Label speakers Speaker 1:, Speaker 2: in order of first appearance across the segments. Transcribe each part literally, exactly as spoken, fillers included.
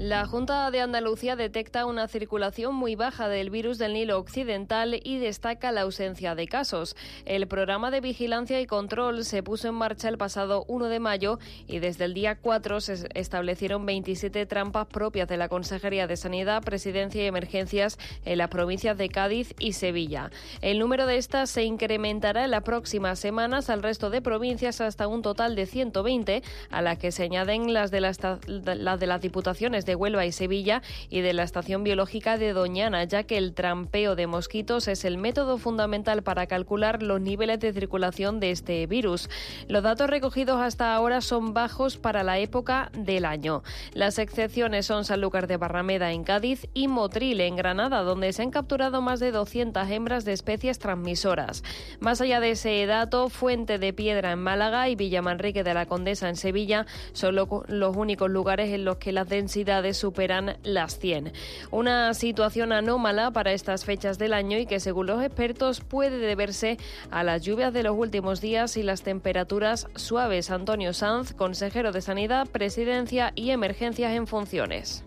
Speaker 1: La Junta de Andalucía detecta una circulación muy baja del virus del Nilo Occidental y destaca la ausencia de casos. El programa de vigilancia y control se puso en marcha el pasado uno de mayo y desde el día cuatro se establecieron veintisiete trampas propias de la Consejería de Sanidad, Presidencia y Emergencias en las provincias de Cádiz y Sevilla. El número de estas se incrementará en las próximas semanas al resto de provincias hasta un total de ciento veinte, a las que se añaden las de las, las de las diputaciones de Huelva y Sevilla y de la Estación Biológica de Doñana, ya que el trampeo de mosquitos es el método fundamental para calcular los niveles de circulación de este virus. Los datos recogidos hasta ahora son bajos para la época del año. Las excepciones son Sanlúcar de Barrameda en Cádiz y Motril en Granada, donde se han capturado más de doscientas hembras de especies transmisoras. Más allá de ese dato, Fuente de Piedra en Málaga y Villamanrique de la Condesa en Sevilla son lo, los únicos lugares en los que las densidades superan las cien. Una situación anómala para estas fechas del año y que, según los expertos, puede deberse a las lluvias de los últimos días y las temperaturas suaves. Antonio Sanz, consejero de Sanidad, Presidencia y Emergencias en funciones.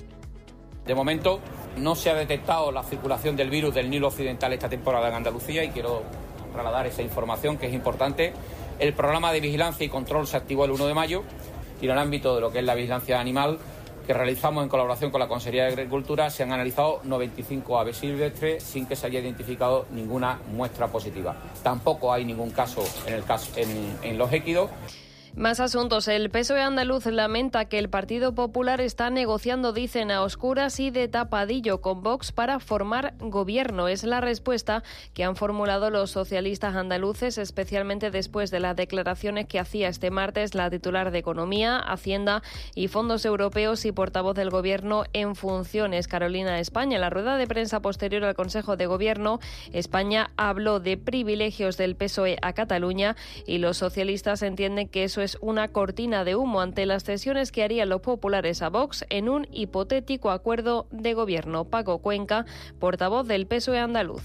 Speaker 2: De momento no se ha detectado la circulación del virus del Nilo Occidental esta temporada en Andalucía y quiero trasladar esa información que es importante. El programa de vigilancia y control se activó el uno de mayo y en el ámbito de lo que es la vigilancia animal que realizamos en colaboración con la Consejería de Agricultura se han analizado noventa y cinco aves silvestres sin que se haya identificado ninguna muestra positiva. Tampoco hay ningún caso en, el caso, en, en los équidos.
Speaker 1: Más asuntos. El P S O E andaluz lamenta que el Partido Popular está negociando, dicen, a oscuras y de tapadillo con Vox para formar gobierno. Es la respuesta que han formulado los socialistas andaluces, especialmente después de las declaraciones que hacía este martes la titular de Economía, Hacienda y Fondos Europeos y portavoz del Gobierno en funciones, Carolina España. En la rueda de prensa posterior al Consejo de Gobierno, España habló de privilegios del P S O E a Cataluña y los socialistas entienden que eso es una cortina de humo ante las cesiones que harían los populares a Vox en un hipotético acuerdo de gobierno. Paco Cuenca, portavoz del P S O E andaluz.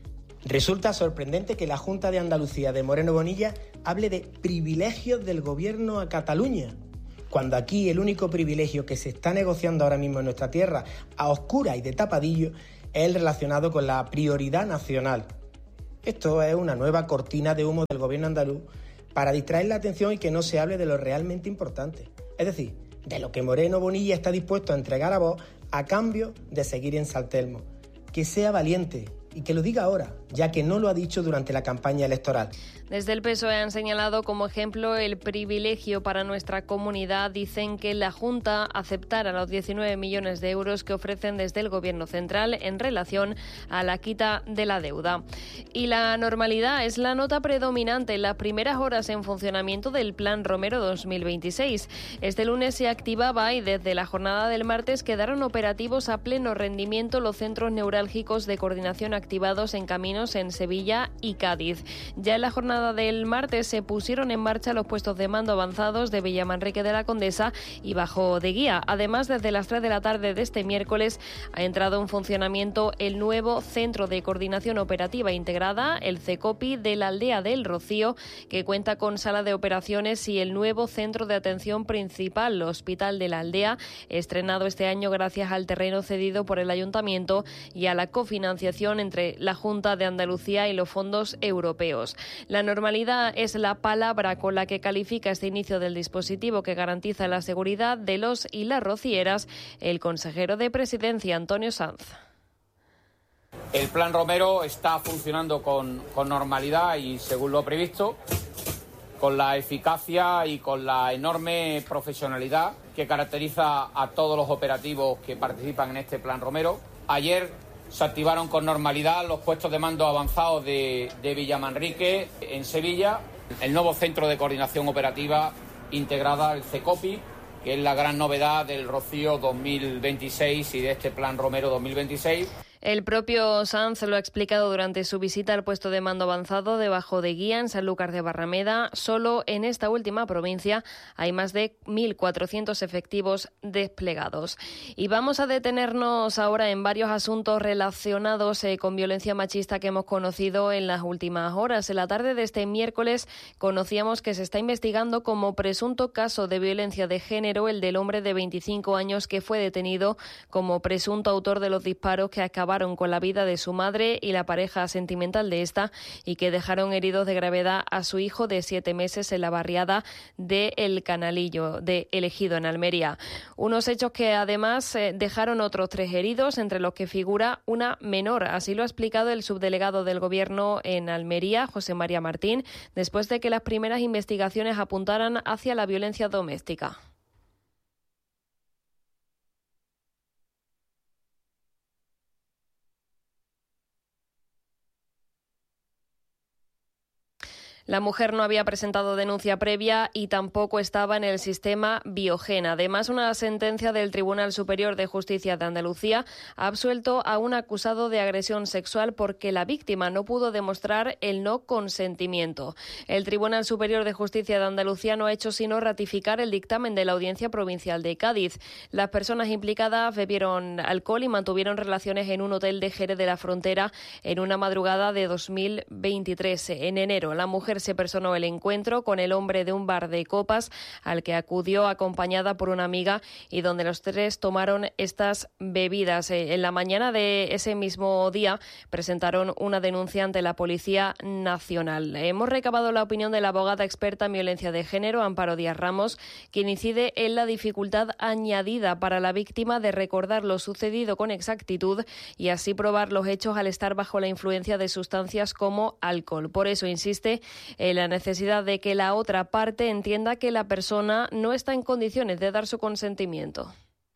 Speaker 3: Resulta sorprendente que la Junta de Andalucía de Moreno Bonilla hable de privilegios del gobierno a Cataluña, cuando aquí el único privilegio que se está negociando ahora mismo en nuestra tierra a oscuras y de tapadillo es el relacionado con la prioridad nacional. Esto es una nueva cortina de humo del gobierno andaluz para distraer la atención y que no se hable de lo realmente importante. Es decir, de lo que Moreno Bonilla está dispuesto a entregar a Vox a cambio de seguir en San Telmo. Que sea valiente y que lo diga ahora, ya que no lo ha dicho durante la campaña electoral.
Speaker 1: Desde el P S O E han señalado como ejemplo el privilegio para nuestra comunidad. Dicen que la Junta aceptara los diecinueve millones de euros que ofrecen desde el Gobierno central en relación a la quita de la deuda. Y la normalidad es la nota predominante en las primeras horas en funcionamiento del Plan Romero dos mil veintiséis. Este lunes se activaba y desde la jornada del martes quedaron operativos a pleno rendimiento los centros neurálgicos de coordinación activados en caminos en Sevilla y Cádiz. Ya en la jornada del martes se pusieron en marcha los puestos de mando avanzados de Villamanrique de la Condesa y Bajo de Guía. Además, desde las tres de la tarde de este miércoles ha entrado en funcionamiento el nuevo Centro de Coordinación Operativa Integrada, el CECOPI de la aldea del Rocío, que cuenta con sala de operaciones, y el nuevo Centro de Atención Principal, el Hospital de la Aldea, estrenado este año gracias al terreno cedido por el Ayuntamiento y a la cofinanciación entre la Junta de Andalucía y los fondos europeos. La normalidad es la palabra con la que califica este inicio del dispositivo que garantiza la seguridad de los y las rocieras el consejero de Presidencia, Antonio Sanz.
Speaker 2: El Plan Romero está funcionando con, con normalidad y según lo previsto, con la eficacia y con la enorme profesionalidad que caracteriza a todos los operativos que participan en este Plan Romero. Ayer se activaron con normalidad los puestos de mando avanzados de, de Villamanrique en Sevilla, el nuevo Centro de Coordinación Operativa Integrada, el CECOPI, que es la gran novedad del Rocío dos mil veintiséis y de este Plan Romero dos mil veintiséis.
Speaker 1: El propio Sanz lo ha explicado durante su visita al puesto de mando avanzado debajo de Guía en Sanlúcar de Barrameda. Solo en esta última provincia hay más de mil cuatrocientos efectivos desplegados. Y vamos a detenernos ahora en varios asuntos relacionados eh, con violencia machista que hemos conocido en las últimas horas. En la tarde de este miércoles conocíamos que se está investigando como presunto caso de violencia de género el del hombre de veinticinco años que fue detenido como presunto autor de los disparos que acabaron con la vida de su madre y la pareja sentimental de esta y que dejaron heridos de gravedad a su hijo de siete meses en la barriada de El Canalillo, de El Ejido, en Almería. Unos hechos que además eh, dejaron otros tres heridos, entre los que figura una menor. Así lo ha explicado el subdelegado del Gobierno en Almería, José María Martín, después de que las primeras investigaciones apuntaran hacia la violencia doméstica. La mujer no había presentado denuncia previa y tampoco estaba en el sistema Biogen. Además, una sentencia del Tribunal Superior de Justicia de Andalucía ha absuelto a un acusado de agresión sexual porque la víctima no pudo demostrar el no consentimiento. El Tribunal Superior de Justicia de Andalucía no ha hecho sino ratificar el dictamen de la Audiencia Provincial de Cádiz. Las personas implicadas bebieron alcohol y mantuvieron relaciones en un hotel de Jerez de la Frontera en una madrugada de dos mil veintitrés. En enero, la mujer se personó el encuentro con el hombre de un bar de copas al que acudió acompañada por una amiga y donde los tres tomaron estas bebidas. En la mañana de ese mismo día presentaron una denuncia ante la Policía Nacional. Hemos recabado la opinión de la abogada experta en violencia de género, Amparo Díaz Ramos, quien incide en la dificultad añadida para la víctima de recordar lo sucedido con exactitud y así probar los hechos al estar bajo la influencia de sustancias como alcohol. Por eso insiste en la necesidad de que la otra parte entienda que la persona no está en condiciones de dar su consentimiento.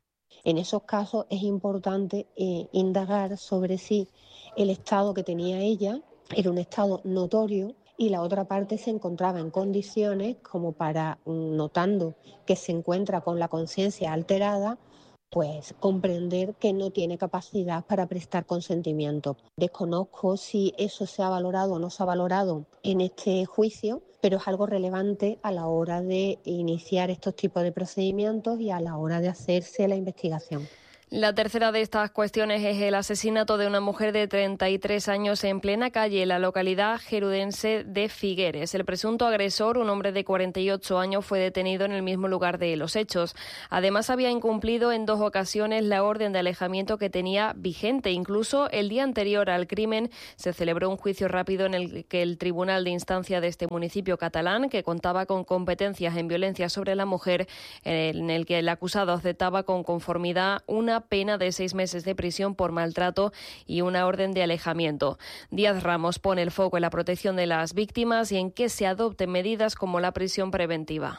Speaker 4: En esos casos es importante eh, indagar sobre si el estado que tenía ella era un estado notorio y la otra parte se encontraba en condiciones como para, notando que se encuentra con la conciencia alterada, pues comprender que no tiene capacidad para prestar consentimiento. Desconozco si eso se ha valorado o no se ha valorado en este juicio, pero es algo relevante a la hora de iniciar estos tipos de procedimientos y a la hora de hacerse la investigación.
Speaker 1: La tercera de estas cuestiones es el asesinato de una mujer de treinta y tres años en plena calle en la localidad gerudense de Figueres. El presunto agresor, un hombre de cuarenta y ocho años, fue detenido en el mismo lugar de los hechos. Además, había incumplido en dos ocasiones la orden de alejamiento que tenía vigente. Incluso el día anterior al crimen se celebró un juicio rápido en el que el Tribunal de Instancia de este municipio catalán, que contaba con competencias en violencia sobre la mujer, en el que el acusado aceptaba con conformidad una pena de seis meses de prisión por maltrato y una orden de alejamiento. Díaz Ramos pone el foco en la protección de las víctimas y en que se adopten medidas como la prisión preventiva.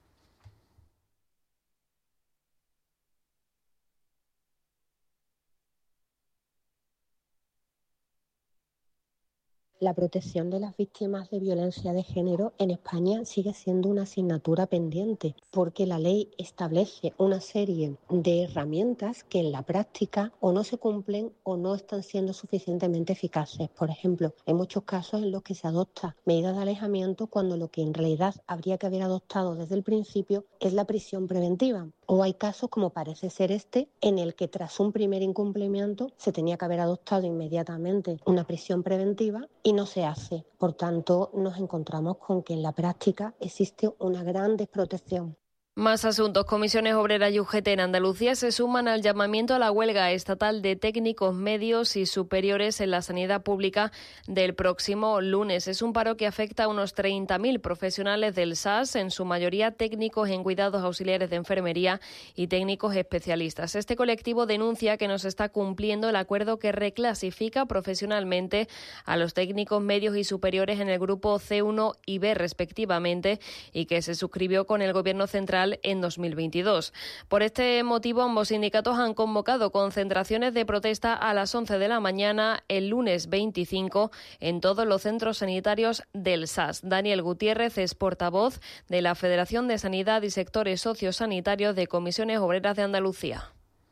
Speaker 4: La protección de las víctimas de violencia de género en España sigue siendo una asignatura pendiente porque la ley establece una serie de herramientas que en la práctica o no se cumplen o no están siendo suficientemente eficaces. Por ejemplo, hay muchos casos en los que se adopta medidas de alejamiento cuando lo que en realidad habría que haber adoptado desde el principio es la prisión preventiva. O hay casos, como parece ser este, en el que tras un primer incumplimiento se tenía que haber adoptado inmediatamente una prisión preventiva y no se hace. Por tanto, nos encontramos con que en la práctica existe una gran desprotección.
Speaker 1: Más asuntos. Comisiones Obreras y U G T en Andalucía se suman al llamamiento a la huelga estatal de técnicos medios y superiores en la sanidad pública del próximo lunes. Es un paro que afecta a unos treinta mil profesionales del S A S, en su mayoría técnicos en cuidados auxiliares de enfermería y técnicos especialistas. Este colectivo denuncia que no se está cumpliendo el acuerdo que reclasifica profesionalmente a los técnicos medios y superiores en el grupo C uno y B respectivamente y que se suscribió con el Gobierno central en dos mil veintidós. Por este motivo, ambos sindicatos han convocado concentraciones de protesta a las once de la mañana el lunes veinticinco en todos los centros sanitarios del S A S. Daniel Gutiérrez es portavoz de la Federación de Sanidad y Sectores Sociosanitarios de Comisiones Obreras de Andalucía.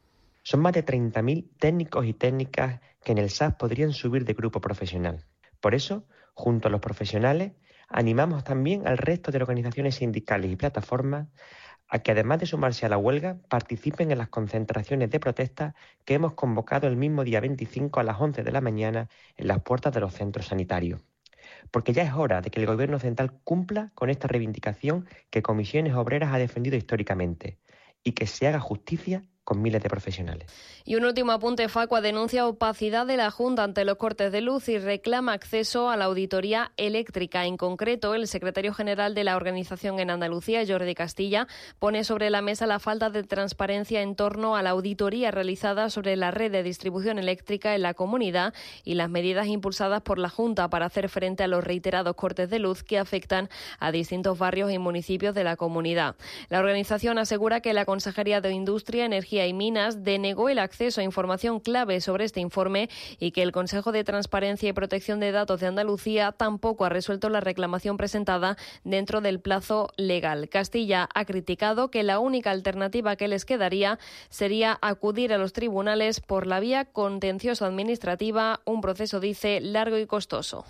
Speaker 5: Son más de treinta mil técnicos y técnicas que en el S A F podrían subir de grupo profesional. Por eso, junto a los profesionales, animamos también al resto de organizaciones sindicales y plataformas a que, además de sumarse a la huelga, participen en las concentraciones de protesta que hemos convocado el mismo día veinticinco a las once de la mañana en las puertas de los centros sanitarios. Porque ya es hora de que el Gobierno central cumpla con esta reivindicación que Comisiones Obreras ha defendido históricamente y que se haga justicia con miles de profesionales.
Speaker 1: Y un último apunte. Facua denuncia opacidad de la Junta ante los cortes de luz y reclama acceso a la auditoría eléctrica. En concreto, el secretario general de la organización en Andalucía, Jordi Castilla, pone sobre la mesa la falta de transparencia en torno a la auditoría realizada sobre la red de distribución eléctrica en la comunidad y las medidas impulsadas por la Junta para hacer frente a los reiterados cortes de luz que afectan a distintos barrios y municipios de la comunidad. La organización asegura que la Consejería de Industria, Energía y Minas denegó el acceso a información clave sobre este informe y que el Consejo de Transparencia y Protección de Datos de Andalucía tampoco ha resuelto la reclamación presentada dentro del plazo legal. Castilla ha criticado que la única alternativa que les quedaría sería acudir a los tribunales por la vía contencioso administrativa, un proceso, dice, largo y costoso.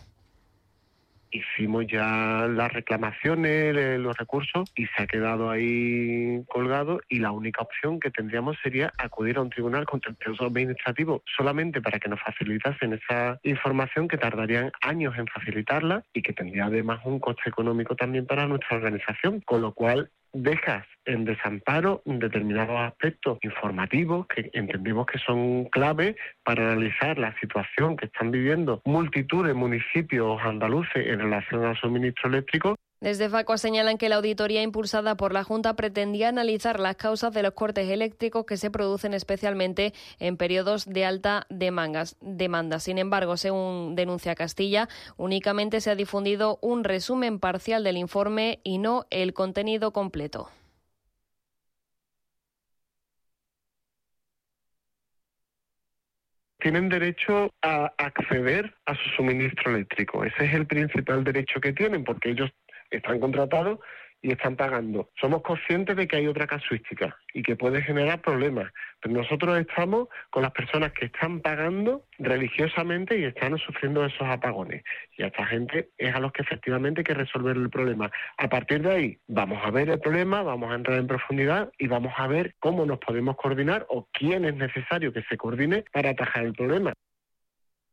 Speaker 6: Hicimos ya las reclamaciones, los recursos y se ha quedado ahí colgado y la única opción que tendríamos sería acudir a un tribunal contencioso administrativo solamente para que nos facilitasen esa información que tardarían años en facilitarla y que tendría además un coste económico también para nuestra organización, con lo cual dejas en desamparo determinados aspectos informativos que entendemos que son clave para analizar la situación que están viviendo multitud de municipios andaluces en relación al suministro eléctrico.
Speaker 1: Desde Facua señalan que la auditoría impulsada por la Junta pretendía analizar las causas de los cortes eléctricos que se producen especialmente en periodos de alta demanda. Sin embargo, según denuncia Castilla, únicamente se ha difundido un resumen parcial del informe y no el contenido completo.
Speaker 6: Tienen derecho a acceder a su suministro eléctrico. Ese es el principal derecho que tienen, porque ellos están contratados y están pagando. Somos conscientes de que hay otra casuística y que puede generar problemas, pero nosotros estamos con las personas que están pagando religiosamente y están sufriendo esos apagones. Y a esta gente es a los que efectivamente hay que resolver el problema. A partir de ahí vamos a ver el problema, vamos a entrar en profundidad y vamos a ver cómo nos podemos coordinar o quién es necesario que se coordine para atajar el problema.